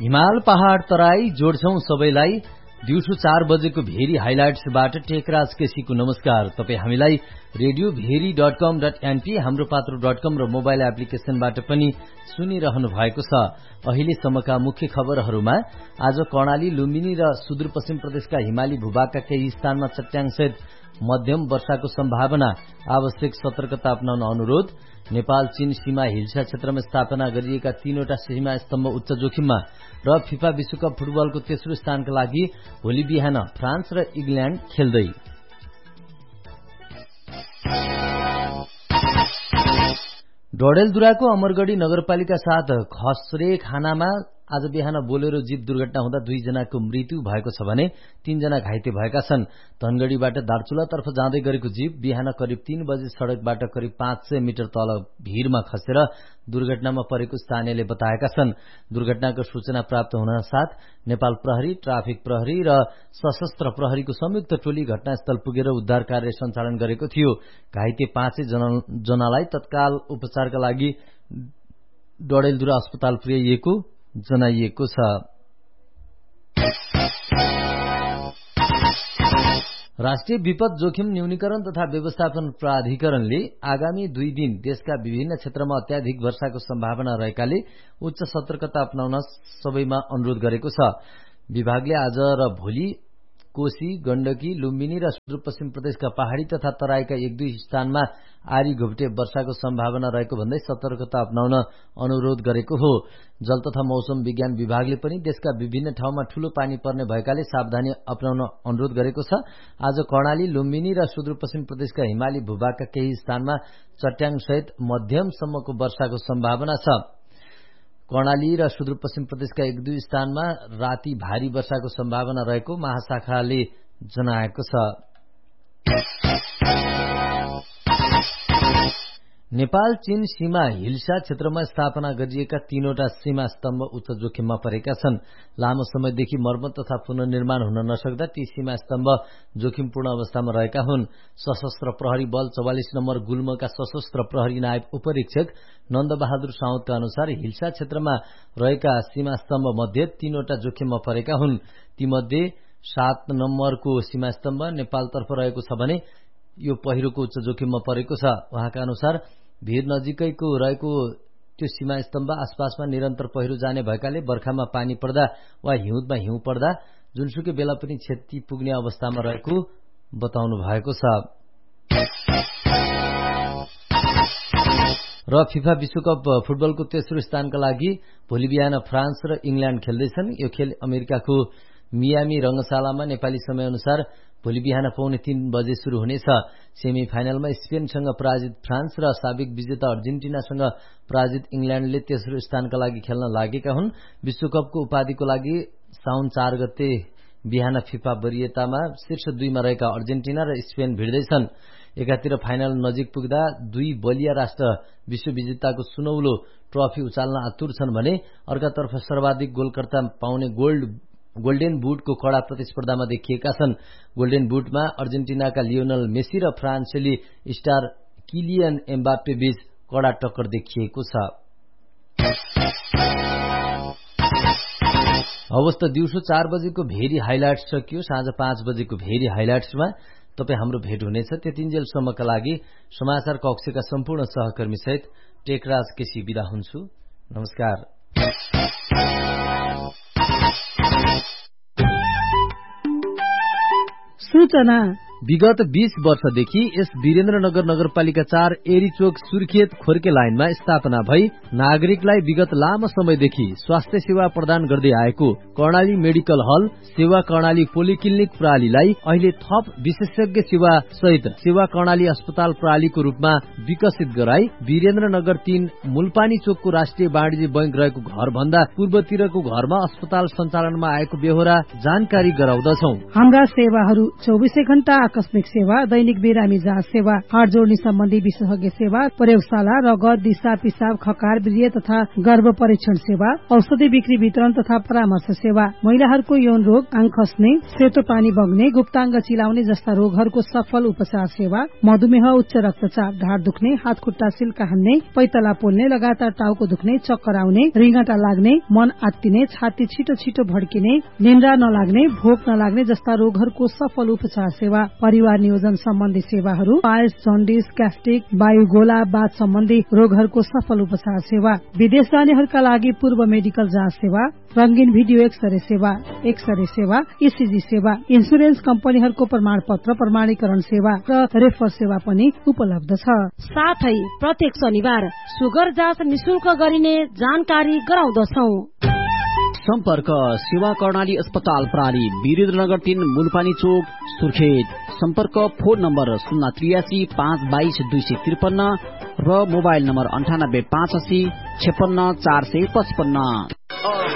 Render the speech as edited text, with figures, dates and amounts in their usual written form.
हिमाल पहाड़ तराई जोड्छौं सबैलाई। दिउँसो 4 बजेको भेरी हाइलाइट्सबाट टेकराज केसीको नमस्कार। तपाई हामीलाई radiobheri.com.np हाम्रो पात्रो.com र मोबाइल एप्लिकेशनबाट पनि सुनिरहनु भएको छ। अहिलेसम्मका मुख्य खबरहरूमा आज कर्णाली, लुम्बिनी र सुदूरपश्चिम प्रदेशका हिमाली भूभागका केही स्थानमा चट्याङसहित मध्यम वर्षाको सम्भावना, आवश्यक सतर्कता अपनाउन अनुरोध। नेपाल चीन सीमा हिल्सा क्षेत्रमा स्थापना गरिएका 3वटा सीमा स्तम्भ उच्च जोखिममा र फिफा विश्वकप फुटबलको तेस्रो स्थानका लागि भोलि बिहान फ्रान्स र इङ्ल्याण्ड खेल्दै। डडेलधुराको अमरगढी नगरपालिका साथ खस्रे खानामा आज बिहान बोलेरो जीप दुर्घटना हुँदा 2 जनाको मृत्यु भएको छ भने 3 जना घाइते भएका छन्। धनगढीबाट दार्चुलातर्फ जाँदै गरेको जीप बिहान करिब 3 बजे सड़कबाट करिब 500 मिटर तल भीरमा खसेर दुर्घटनामा परेको स्थानीयले बताएका छन्। दुर्घटनाको सूचना प्राप्त हुन साथ नेपाल प्रहरी, ट्राफिक प्रहरी र सशस्त्र प्रहरीको संयुक्त टोली घटनास्थल पुगेर उद्धार कार्य सञ्चालन गरेको थियो। घाइते 5 जनालाई तत्काल उपचारका लागि डडेलधुरा अस्पताल पुर्याइएको जनाइएको छ। राष्ट्रिय विपद जोखिम न्यूनीकरण तथा व्यवस्थापन प्राधिकरणले आगामी 2 दिन देशका विभिन्न क्षेत्रमा अत्याधिक वर्षाको सम्भावना रहेकाले उच्च सतर्कता अपनाउन सबैमा अनुरोध गरेको छ। विभागले आज र भोलि कोशी, गण्डकी, लुम्बिनी र सुदूरपश्चिम प्रदेशका पहाड़ी तथा तराईका 1-2 स्थानमा आरी घोप्टे वर्षाको सम्भावना रहेको भन्दै सतर्कता अपनाउन अनुरोध गरेको हो। जल तथा मौसम विज्ञान विभागले पनि देशका विभिन्न ठाउँमा ठूलो पानी पर्ने भएकाले सावधानी अपनाउन अनुरोध गरेको छ। आज कर्णाली, लुम्बिनी र सुदूरपश्चिम प्रदेशका हिमाली भूभागका केही स्थानमा चट्याङसहित मध्यमसम्मको वर्षाको सम्भावना छ। कर्णाली र सुदूरपश्चिम प्रदेशका 1-2 स्थानमा राति भारी वर्षाको सम्भावना रहेको महाशाखाले जनाएको छ। नेपाल चीन सीमा हिल्सा क्षेत्रमा स्थापना गरिएका 3वटा सीमा स्तम्भ उच्च जोखिममा परेका छन्। लामो समयदेखि मर्मत तथा पुनर्निर्माण हुन नसक्दा ती सीमा स्तम्भ जोखिमपूर्ण अवस्थामा रहेका हुन्। सशस्त्र प्रहरी बल 44 नम्बर गुल्मका सशस्त्र प्रहरी नायब उपरीक्षक नन्दबहादुर साउदका अनुसार हिल्सा क्षेत्रमा रहेका सीमा स्तम्भ मध्ये 3वटा जोखिममा परेका हुन्। तीमध्ये 7 नम्बरको सीमा स्तम्भ नेपालतर्फ रहेको छ भने यो पहिरोको उच्च जोखिममा परेको छ। उहाँका अनुसार भीर नजिकैको रहेको त्यो सीमा स्तम्भ आसपासमा निरन्तर पहिरो जाने भएकाले बर्खामा पानी पर्दा वा हिउँदमा हिउँ पर्दा जुनसुकै बेला पनि क्षति पुग्ने अवस्थामा रहेको बताउनु भएको छ। र फिफा विश्वकप फुटबलको तेस्रो स्थानका लागि भोलि बिहान फ्रान्स र इङ्ल्याण्ड खेल्दैछन्। यो खेल अमेरिकाको मियामी रंगशालामा नेपाली समय अनुसार भोलि बिहान 2:45 बजे शुरू हुनेछ। सेमी फाइनलमा स्पेनसँग पराजित फ्रान्स र साबिक विजेता अर्जेन्टिनासँग पराजित इङ्ल्याण्डले तेस्रो स्थानका लागि खेल्न लागेका हुन्। विश्वकपको उपाधिको लागि साउन 4 गते बिहान फिफा वरियतामा शीर्ष 2 मा रहेका अर्जेन्टिना र स्पेन भिड्दैछन्। एकातिर फाइनल नजिक पुग्दा 2 बलिया राष्ट्र विश्वविजेताको सुनौलो ट्रफी उचाल्न आतुर छन् भने अर्कातर्फ सर्वाधिक गोलकर्ता पाउने गोल्डेन बुटको कड़ा प्रतिस्पर्धामा देखिएका छन्। गोल्डेन बुटमा अर्जेन्टिनाका लियोनल मेसी र फ्रान्सेली स्टार किलियन एम्बाप्पे बीच कड़ा टक्कर देखिएको छ। अवस्था दिउँसो 4 बजेको भेरी हाइलाइट्स सकियो। साँझ 5 बजेको भेरी हाइलाइट्समा तपाई हाम्रो भेट हुनेछ। त्यतिन्जेलसम्मका लागि समाचार कक्षका सम्पूर्ण सहकर्मी सहित टेकराज केसी बिदा हुन्छु। नमस्कार। सूचना विगत 20 वर्षदेखि यस वीरेन्द्रनगर नगरपालिका 4 एरीचोक सुर्खेत खोर्के लाइनमा स्थापना भई नागरिकलाई विगत लामो समयदेखि स्वास्थ्य सेवा प्रदान गर्दै आएको कर्णाली मेडिकल हल सेवा कर्णाली पोलिक्लिनिक प्रणालीलाई अहिले थप विशेषज्ञ सेवा सहित सेवा कर्णाली अस्पताल प्रणालीको रूपमा विकसित गराई वीरेन्द्रनगर 3 मूलपानी चोकको राष्ट्रिय वाणिज्य बैंक रहेको घर भन्दा पूर्वतिरको घरमा अस्पताल सञ्चालनमा आएको बेहोरा जानकारी गराउँदछौ। हाम्रा सेवाहरू 24 घण्टा आकस्मिक सेवा, दैनिक बिरामी जाँच सेवा, हाड जोड्ने सम्बन्धी विशेषज्ञ सेवा, प्रयोगशाला, रगत, दिशा, पिसाब, खकार, वीर्य तथा गर्भ परीक्षण सेवा, औषधि बिक्री वितरण तथा परामर्श सेवा, महिलाहरूको यौन रोग, आङ खस्ने, सेतो पानी बग्ने, गुप्ताङ्ग चिलाउने जस्ता रोगहरूको सफल उपचार सेवा, मधुमेह, उच्च रक्तचाप, ढाड दुख्ने, हात खुट्टा सिल्का हान्ने, पैतला पोल्ने, लगातार टाउको दुख्ने, चक्कर आउने, रिङटा लाग्ने, मन आत्तिने, छाती छिटो छिटो भड्किने, निन्द्रा नलाग्ने, भोक नलाग्ने जस्ता रोगहरूको सफल उपचार सेवा, परिवार नियोजन सम्बन्धी सेवाहरू, पाइल्स, जन्डिस, ग्यास्ट्रिक, वायुगोला, वात सम्बन्धी रोगहरूको सफल उपचार सेवा, विदेश जानेहरूका लागि पूर्व मेडिकल जाँच सेवा, रंगीन भिडियो एक्सरे सेवा, ईसीजी सेवा, इन्सुरेन्स कम्पनीहरूको प्रमाणपत्र प्रमाणीकरण सेवा र रेफर सेवा पनि उपलब्ध छ। साथै प्रत्येक शनिबार सुगर जाँच निशुल्क गरिने जानकारी गराउँदछौ। सम्पर्क सेवा कर्णाली अस्पताल प्रणाली, वीरेन्द्रनगर 3, मुलपानी चोक, सुर्खेत। सम्पर्क फोन नम्बर 083 522 253 र मोबाइल नम्बर 98 580 56 455।